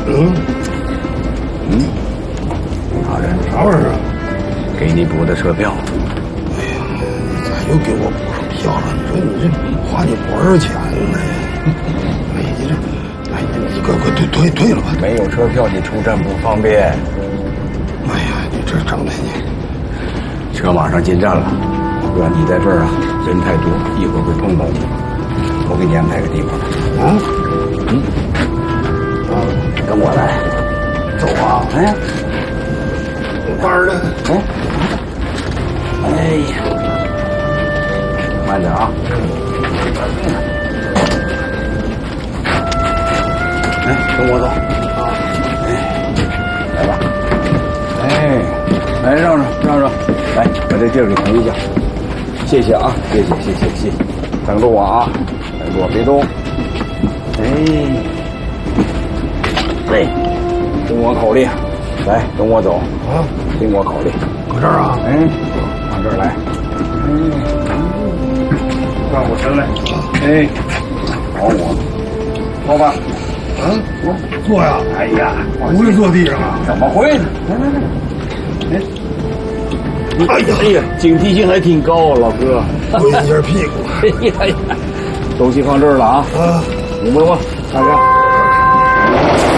大人， 啥玩意儿？ 给你补的车票。 哎呀，你咋又给我补上票了？你说你这花你多少钱呢？哎，你这，哎，你快退了吧！ 没有车票，你出站不方便。 哎呀，你这整的你。 车马上进站了，哥，你在这儿啊，人太多，一会儿会碰到你。我给你安排个地方。跟我来。 走啊！ 哎， 班儿的。 哎呀，慢点啊！来，跟我走。来吧。来让，来把这地儿给腾一下。谢谢啊，谢谢，等着我啊，等着我别动。哎，听我口令，来跟我走啊，听我口令， 搁这儿啊， 往这儿来，转过身来，找我，坐吧， 坐呀， 哎呀， 不会坐地上啊？ 怎么会呢？来，哎呀，警惕性还挺高啊，老哥， 滚一下屁股， 哎呀，东西放这儿了啊，你摸摸，看看。